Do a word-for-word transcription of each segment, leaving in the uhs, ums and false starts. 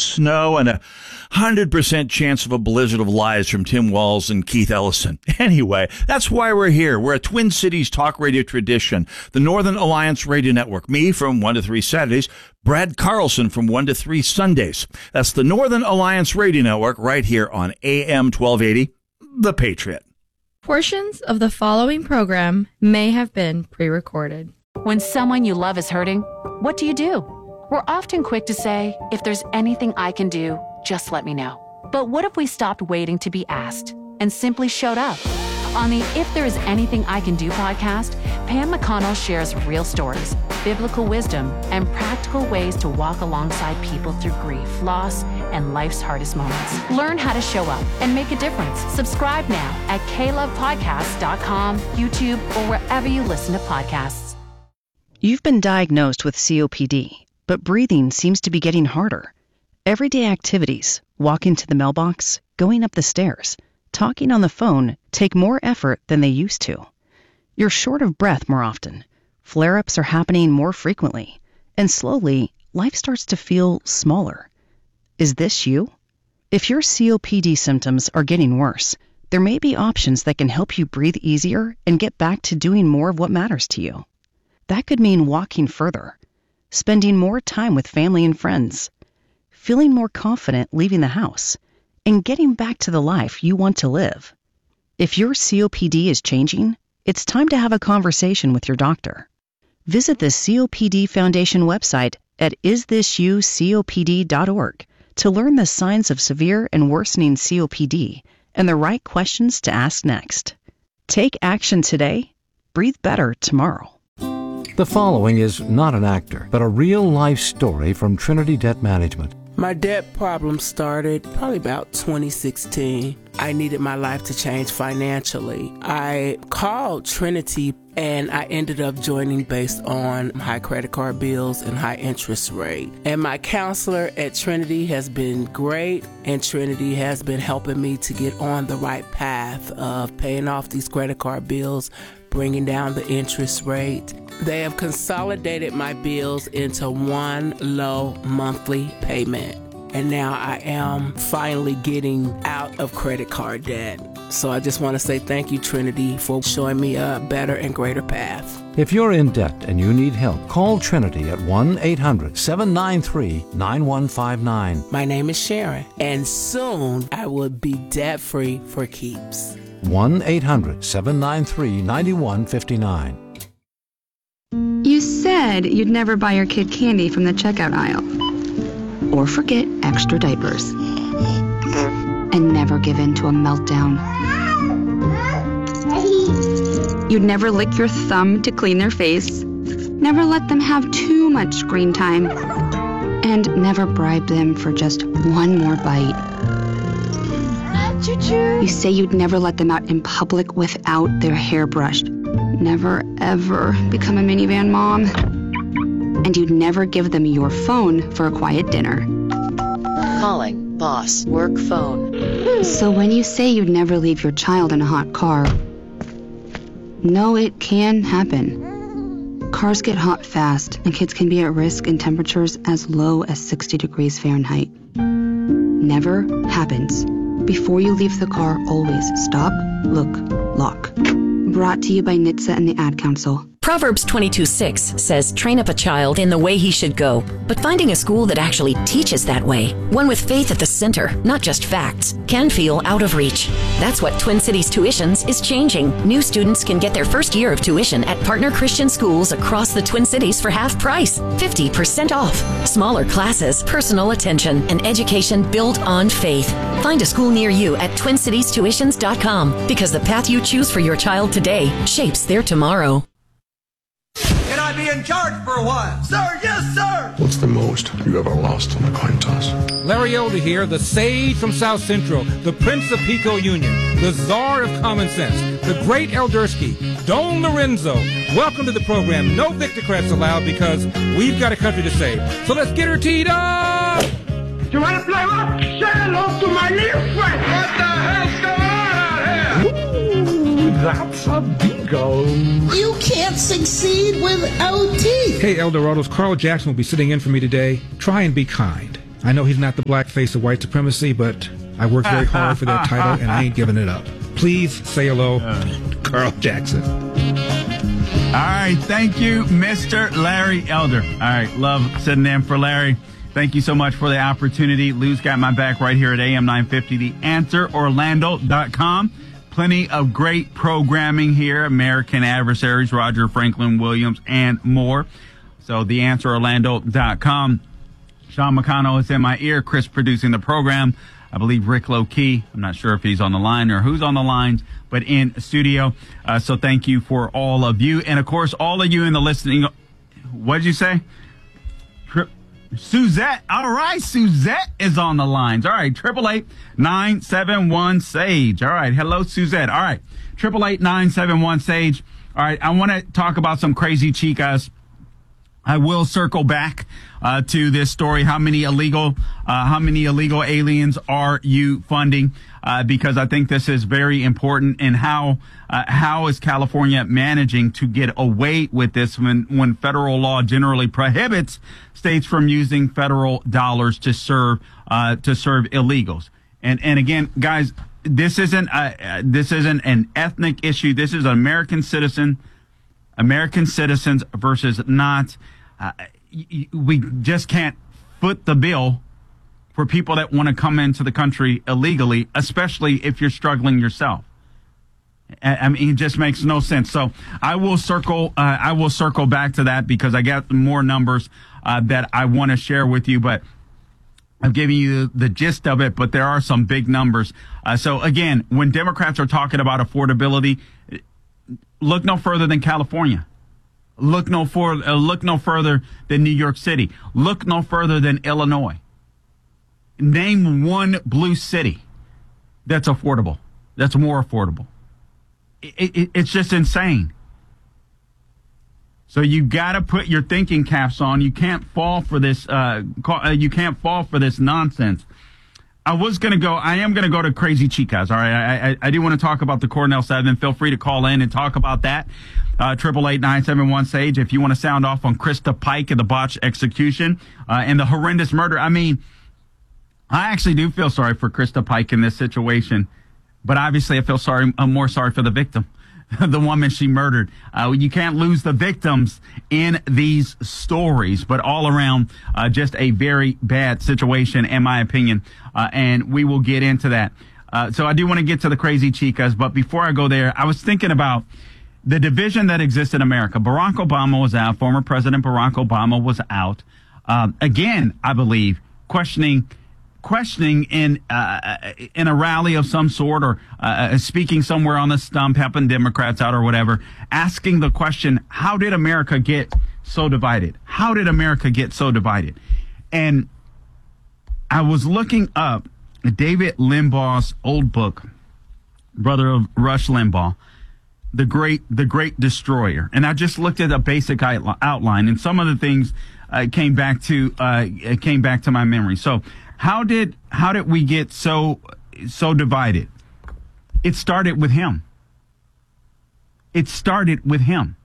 snow, and a one hundred percent chance of a blizzard of lies from Tim Walz and Keith Ellison. Anyway, that's why we're here. We're a Twin Cities talk radio tradition. The Northern Alliance Radio Network. Me from one to three Saturdays. Brad Carlson from one to three Sundays. That's the Northern Alliance Radio Network right here on A M twelve eighty, The Patriot. Portions of the following program may have been pre-recorded. When someone you love is hurting, what do you do? We're often quick to say, if there's anything I can do, just let me know. But what if we stopped waiting to be asked and simply showed up? On the If There Is Anything I Can Do podcast, Pam McConnell shares real stories, biblical wisdom, and practical ways to walk alongside people through grief, loss, and life's hardest moments. Learn how to show up and make a difference. Subscribe now at k love podcast dot com, YouTube, or wherever you listen to podcasts. You've been diagnosed with C O P D, but breathing seems to be getting harder. Everyday activities, walking to the mailbox, going up the stairs, talking on the phone take more effort than they used to. You're short of breath more often. Flare-ups are happening more frequently. And slowly, life starts to feel smaller. Is this you? If your C O P D symptoms are getting worse, there may be options that can help you breathe easier and get back to doing more of what matters to you. That could mean walking further, spending more time with family and friends, feeling more confident leaving the house, and getting back to the life you want to live. If your C O P D is changing, it's time to have a conversation with your doctor. Visit the C O P D Foundation website at is this you C O P D dot org to learn the signs of severe and worsening C O P D and the right questions to ask next. Take action today. Breathe better tomorrow. The following is not an actor, but a real-life story from Trinity Debt Management. My debt problem started probably about twenty sixteen. I needed my life to change financially. I called Trinity and I ended up joining based on high credit card bills and high interest rate. And my counselor at Trinity has been great, and Trinity has been helping me to get on the right path of paying off these credit card bills, bringing down the interest rate. They have consolidated my bills into one low monthly payment. And now I am finally getting out of credit card debt. So I just want to say thank you, Trinity, for showing me a better and greater path. If you're in debt and you need help, call Trinity at one eight hundred seven nine three nine one five nine. My name is Sharon, and soon I will be debt-free for keeps. one eight hundred seven nine three nine one five nine. You said you'd never buy your kid candy from the checkout aisle. Or forget extra diapers. And never give in to a meltdown. You'd never lick your thumb to clean their face. Never let them have too much screen time. And never bribe them for just one more bite. You say you'd never let them out in public without their hair brushed. Never, ever become a minivan mom. And you'd never give them your phone for a quiet dinner. Calling boss work phone. So when you say you'd never leave your child in a hot car, no, it can happen. Cars get hot fast, and kids can be at risk in temperatures as low as sixty degrees Fahrenheit. Never happens. Before you leave the car, always stop, look, lock. Brought to you by N H T S A and the Ad Council. Proverbs twenty-two six says, train up a child in the way he should go. But finding a school that actually teaches that way, one with faith at the center, not just facts, can feel out of reach. That's what Twin Cities Tuitions is changing. New students can get their first year of tuition at partner Christian schools across the Twin Cities for half price, fifty percent off. Smaller classes, personal attention, and education built on faith. Find a school near you at twin cities tuitions dot com, because the path you choose for your child today shapes their tomorrow. Can I be in charge for a while? Sir, yes, sir! What's the most you ever lost on a coin toss? Larry Elder here, the sage from South Central, the Prince of Pico Union, the czar of common sense, the great Eldersky, Don Lorenzo. Welcome to the program. No Victocrats allowed, because we've got a country to save. So let's get her teed up! You want to play what? Say hello to my little friend! What the hell's going on out here? Ooh, that's a bingo. You can't succeed without teeth. Hey, Eldorados, Carl Jackson will be sitting in for me today. Try and be kind. I know he's not the black face of white supremacy, but I worked very hard for that title, and I ain't giving it up. Please say hello to Carl Jackson. All right. Thank you, Mister Larry Elder. All right. Love sitting in for Larry. Thank you so much for the opportunity. Lou's got my back right here at A M nine fifty, the answer orlando dot com. Plenty of great programming here. American Adversaries, Roger Franklin Williams, and more. So the answer orlando dot com. Sean McConnell is in my ear. Chris producing the program. I believe Rick Low-Key. I'm not sure if he's on the line or who's on the lines, but in studio. Uh, so thank you for all of you. And, of course, all of you in the listening. What did you say? Tri- Suzette. All right. Suzette is on the lines. All right. triple eight nine seven one SAGE. All right. Hello, Suzette. All right. triple eight nine seven one SAGE. All right. I want to talk about some crazy chicas. I will circle back uh, to this story. How many illegal, uh, how many illegal aliens are you funding? Uh, because I think this is very important. And how, uh, how is California managing to get away with this when, when federal law generally prohibits states from using federal dollars to serve, uh, to serve illegals? And, and again, guys, this isn't, uh, this isn't an ethnic issue. This is an American citizen, American citizens versus not. Uh, we just can't foot the bill for people that want to come into the country illegally, especially if you're struggling yourself. I mean, it just makes no sense. So I will circle, uh, I will circle back to that because I got more numbers uh, that I want to share with you, but I'm giving you the gist of it, but there are some big numbers. Uh, so again, when Democrats are talking about affordability, look no further than California. Look no for, uh, look no further than New York City. Look no further than Illinois. Name one blue city that's affordable, that's more affordable. It, it, it's just insane. So you got to put your thinking caps on. You can't fall for this. Uh, you can't fall for this nonsense. I was going to go, I am going to go to Crazy Chicas. All right. I, I, I do want to talk about the Cornell seven. Feel free to call in and talk about that. Uh, triple eight nine seven one SAGE. If you want to sound off on Krista Pike and the botched execution, uh, and the horrendous murder. I mean, I actually do feel sorry for Krista Pike in this situation, but obviously I feel sorry, I'm more sorry for the victim, the woman she murdered. Uh, you can't lose the victims in these stories, but all around, uh, just a very bad situation, in my opinion. Uh, and we will get into that. Uh, so I do want to get to the Crazy Chicas, but before I go there, I was thinking about the division that exists in America. Barack Obama was out. Former President Barack Obama was out. Um, again, I believe, questioning questioning in uh, in a rally of some sort, or uh, speaking somewhere on the stump, helping Democrats out or whatever, asking the question, how did America get so divided? How did America get so divided? And I was looking up David Limbaugh's old book, brother of Rush Limbaugh, The Great the Great Destroyer. And I just looked at a basic outline, and some of the things uh, came back to uh, came back to my memory. So how did how did we get so so divided? It started with him. It started with him.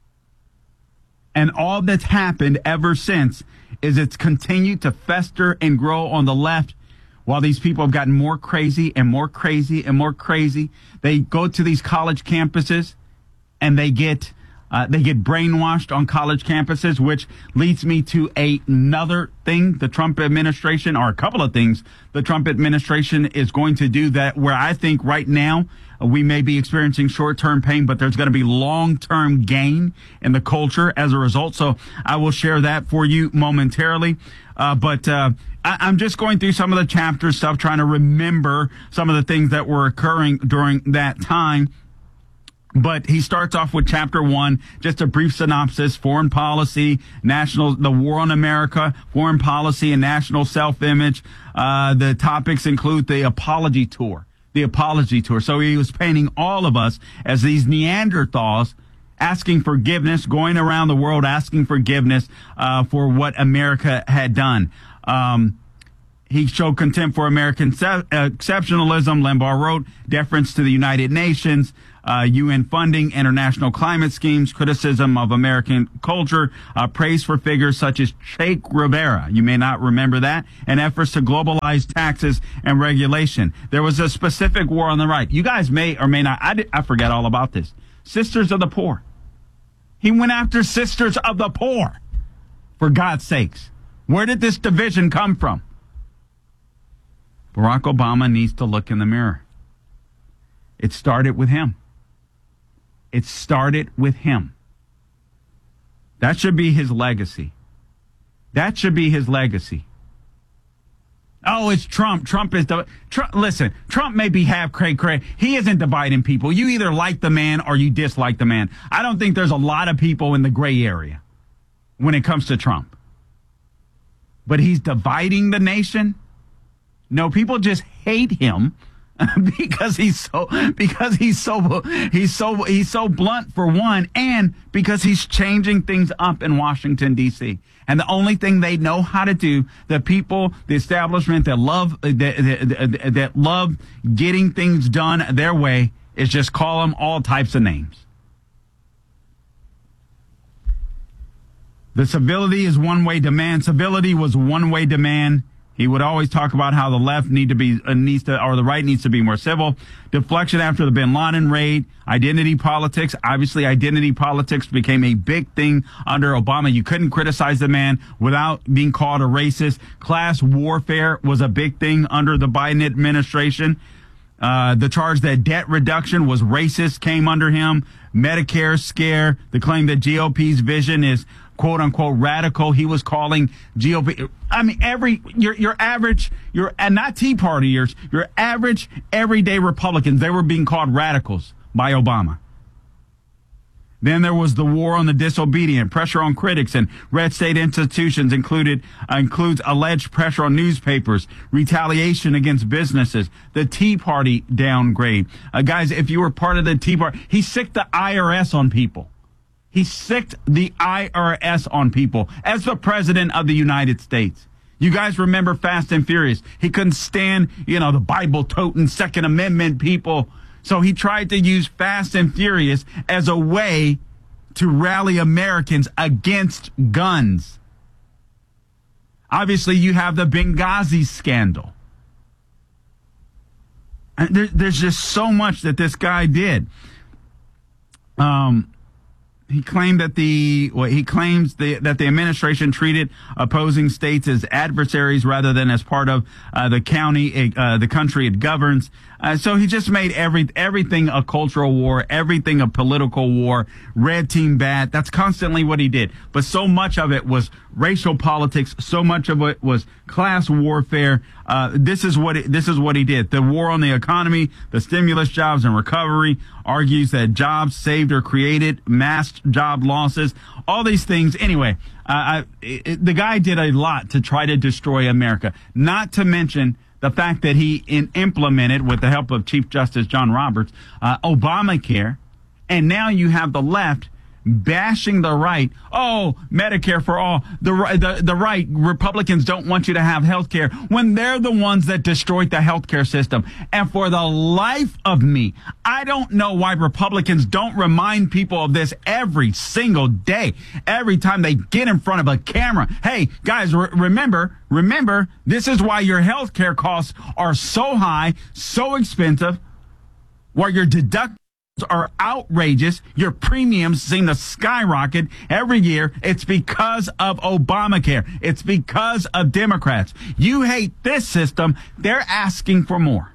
And all that's happened ever since is it's continued to fester and grow on the left, while these people have gotten more crazy and more crazy and more crazy. They go to these college campuses and they get uh, they get brainwashed on college campuses, which leads me to a, another thing the Trump administration, or a couple of things the Trump administration is going to do, that where I think right now uh, we may be experiencing short-term pain, but there's going to be long-term gain in the culture as a result. So I will share that for you momentarily. Uh, but uh, I, I'm just going through some of the chapter stuff, trying to remember some of the things that were occurring during that time. But he starts off with chapter one, just a brief synopsis: foreign policy, national, the war on America, foreign policy and national self-image. Uh, the topics include the apology tour, the apology tour. So he was painting all of us as these Neanderthals, asking forgiveness, going around the world asking forgiveness uh, for what America had done. Um, He showed contempt for American se- uh, exceptionalism. Limbaugh wrote, deference to the United Nations, uh, U N funding, international climate schemes, criticism of American culture, uh, praise for figures such as Che Guevara. You may not remember that. And efforts to globalize taxes and regulation. There was a specific war on the right. You guys may or may not. I, did, I forget all about this. Sisters of the Poor. He went after Sisters of the Poor. For God's sakes. Where did this division come from? Barack Obama needs to look in the mirror. It started with him. It started with him. That should be his legacy. That should be his legacy. Oh, it's Trump. Trump is the... Trump, listen, Trump may be half cray-cray. He isn't dividing people. You either like the man or you dislike the man. I don't think there's a lot of people in the gray area when it comes to Trump. But he's dividing the nation. No, people just hate him because he's so because he's so he's so he's so blunt for one, and because he's changing things up in Washington D C. And the only thing they know how to do, the people, the establishment that love that, that, that love getting things done their way, is just call them all types of names. The civility is one-way demand. Civility was one-way demand. He would always talk about how the left need to be uh, needs to, or the right needs to be more civil. Deflection after the Bin Laden raid. Identity politics. Obviously, identity politics became a big thing under Obama. You couldn't criticize the man without being called a racist. Class warfare was a big thing under the Biden administration. Uh, the charge that debt reduction was racist came under him. Medicare scare. The claim that G O P's vision is quote unquote radical. He was calling G O P. I mean, every, your, your average, your, and not Tea Partiers, your average everyday Republicans, they were being called radicals by Obama. Then there was the war on the disobedient, pressure on critics and red state institutions included, uh, includes alleged pressure on newspapers, retaliation against businesses, the Tea Party downgrade. Uh, guys, if you were part of the Tea Party, he sicked the I R S on people. He sicked the I R S on people as the president of the United States. You guys remember Fast and Furious. He couldn't stand, you know, the Bible-toting Second Amendment people. So he tried to use Fast and Furious as a way to rally Americans against guns. Obviously, you have the Benghazi scandal. And there, there's just so much that this guy did. Um... He claimed that the well, he claims the, that the administration treated opposing states as adversaries rather than as part of uh, the county, uh, the country it governs. Uh, so he just made every everything a cultural war, everything a political war. Red team bad. That's constantly what he did. But so much of it was racial politics. So much of it was class warfare. Uh, this is what it, this is what he did. The war on the economy, the stimulus, jobs, and recovery. Argues that jobs saved or created, masked job losses, all these things. Anyway, uh, I, it, the guy did a lot to try to destroy America, not to mention the fact that he in, implemented, with the help of Chief Justice John Roberts, uh, Obamacare. And now you have the left bashing the right. Oh, Medicare for all. The, the, the right, Republicans don't want you to have health care when they're the ones that destroyed the healthcare system. And for the life of me, I don't know why Republicans don't remind people of this every single day, every time they get in front of a camera. Hey, guys, re- remember, remember, this is why your healthcare costs are so high, so expensive, why your deductibles are outrageous. Your premiums seem to skyrocket every year. It's because of Obamacare. It's because of Democrats. You hate this system. They're asking for more.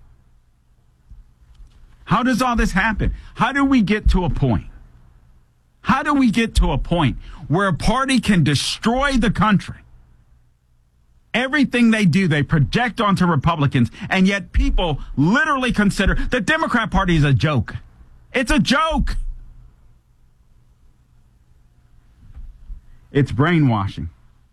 How does all this happen? How do we get to a point? How do we get to a point where a party can destroy the country? Everything they do, they project onto Republicans, and yet people literally consider the Democrat Party is a joke. It's a joke. It's brainwashing.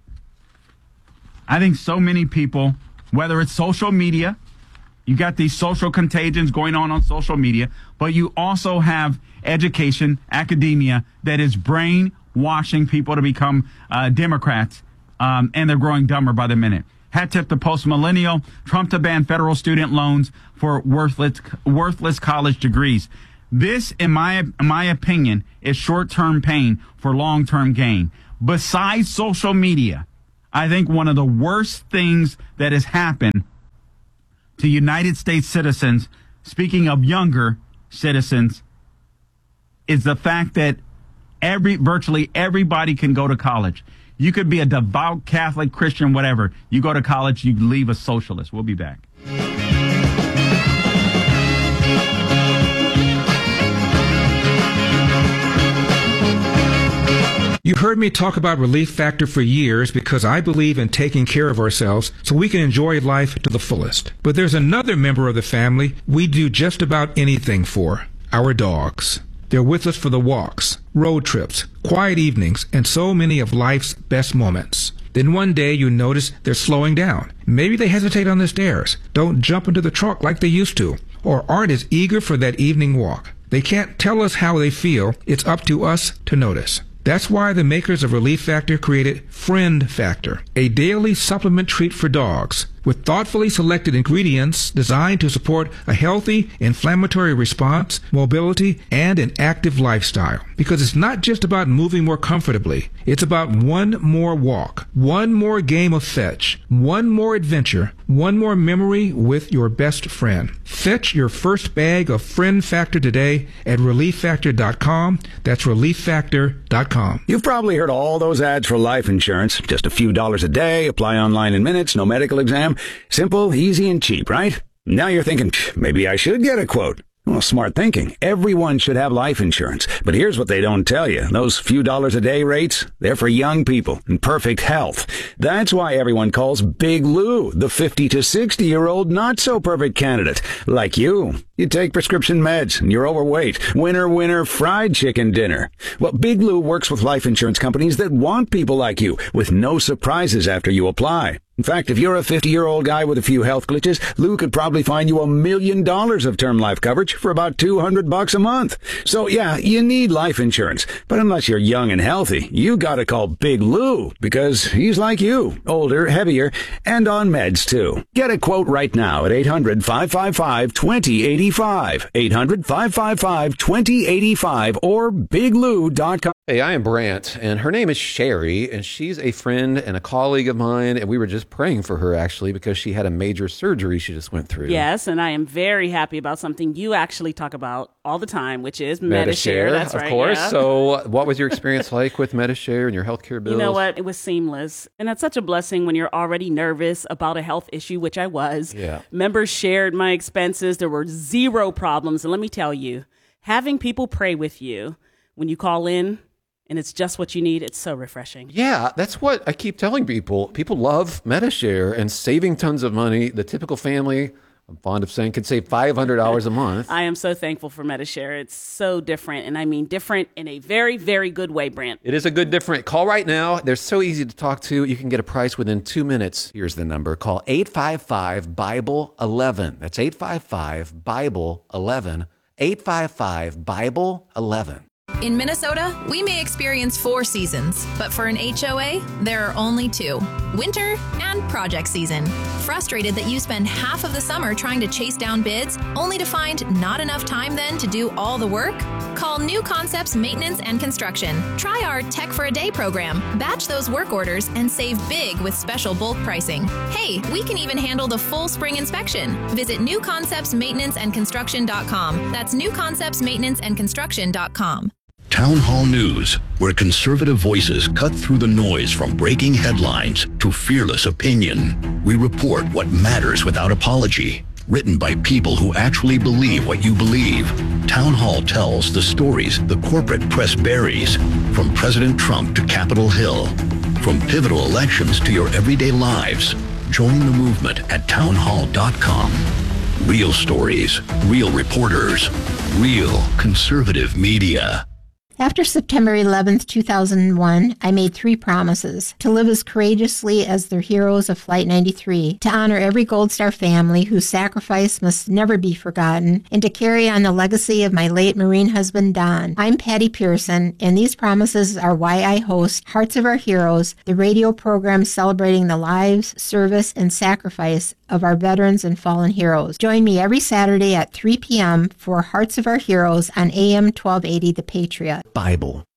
I think so many people, whether it's social media, you got these social contagions going on on social media, but you also have education, academia, that is brainwashing people to become uh, Democrats, um, and they're growing dumber by the minute. Hat tip to post-millennial. Trump to ban federal student loans for worthless worthless college degrees. This, in my in my opinion, is short-term pain for long-term gain. Besides social media, I think one of the worst things that has happened to United States citizens, speaking of younger citizens, is the fact that every virtually everybody can go to college. You could be a devout Catholic, Christian, whatever. You go to college, you leave a socialist. We'll be back. You've heard me talk about Relief Factor for years because I believe in taking care of ourselves so we can enjoy life to the fullest. But there's another member of the family we do just about anything for, our dogs. They're with us for the walks, road trips, quiet evenings, and so many of life's best moments. Then one day you notice they're slowing down. Maybe they hesitate on the stairs, don't jump into the truck like they used to, or aren't as eager for that evening walk. They can't tell us how they feel. It's up to us to notice. That's why the makers of Relief Factor created Friend Factor, a daily supplement treat for dogs with thoughtfully selected ingredients designed to support a healthy inflammatory response, mobility, and an active lifestyle. Because it's not just about moving more comfortably. It's about one more walk, one more game of fetch, one more adventure, one more memory with your best friend. Fetch your first bag of Friend Factor today at relief factor dot com. That's relief factor dot com. You've probably heard all those ads for life insurance. Just a few dollars a day, apply online in minutes, no medical exam. Simple, easy, and cheap, right? Now you're thinking, maybe I should get a quote. Well, smart thinking. Everyone should have life insurance. But here's what they don't tell you. Those few dollars a day rates, they're for young people in perfect health. That's why everyone calls Big Lou the fifty to sixty-year-old not-so-perfect candidate. Like you. You take prescription meds and you're overweight. Winner, winner, fried chicken dinner. Well, Big Lou works with life insurance companies that want people like you with no surprises after you apply. In fact, if you're a fifty-year-old guy with a few health glitches, Lou could probably find you a million dollars of term life coverage for about two hundred bucks a month. So yeah, you need life insurance. But unless you're young and healthy, you gotta call Big Lou because he's like you, older, heavier, and on meds too. Get a quote right now at eight hundred, five five five, two zero eight five, eight hundred, five five five, two zero eight five or big lou dot com. Hey, I am Brant, and her name is Sherry, and she's a friend and a colleague of mine, and we were just praying for her, actually, because she had a major surgery she just went through. Yes, and I am very happy about something you actually talk about all the time, which is Medi-Share. That's of right, course. yeah. So what was your experience like with Medi-Share and your healthcare bills? You know what? It was seamless, and that's such a blessing when you're already nervous about a health issue, which I was. Yeah. Members shared my expenses. There were zero problems, and let me tell you, having people pray with you when you call in, and it's just what you need. It's so refreshing. Yeah, that's what I keep telling people. People love Medi-Share and saving tons of money. The typical family, I'm fond of saying, can save five hundred dollars a month. I am so thankful for Medi-Share. It's so different, and I mean different in a very, very good way, Brant. It is a good different. Call right now. They're so easy to talk to. You can get a price within two minutes. Here's the number. Call eight five five, Bible eleven. That's eight five five, Bible eleven. eight five five, Bible eleven. In Minnesota, we may experience four seasons, but for an H O A, there are only two: winter and project season. Frustrated that you spend half of the summer trying to chase down bids, only to find not enough time then to do all the work? Call New Concepts Maintenance and Construction. Try our Tech for a Day program. Batch those work orders and save big with special bulk pricing. Hey, we can even handle the full spring inspection. Visit new concepts maintenance and construction dot com. That's new concepts maintenance and construction dot com. Town Hall News, where conservative voices cut through the noise from breaking headlines to fearless opinion. We report what matters without apology. Written by people who actually believe what you believe. Town Hall tells the stories the corporate press buries, from President Trump to Capitol Hill. From pivotal elections to your everyday lives. Join the movement at town hall dot com. Real stories, real reporters, real conservative media. After September eleventh, two thousand one, I made three promises: to live as courageously as the heroes of Flight ninety-three, to honor every Gold Star family whose sacrifice must never be forgotten, and to carry on the legacy of my late Marine husband, Don. I'm Patty Pearson, and these promises are why I host Hearts of Our Heroes, the radio program celebrating the lives, service, and sacrifice of our veterans and fallen heroes. Join me every Saturday at three p.m. for Hearts of Our Heroes on A M twelve eighty The Patriot. Bible.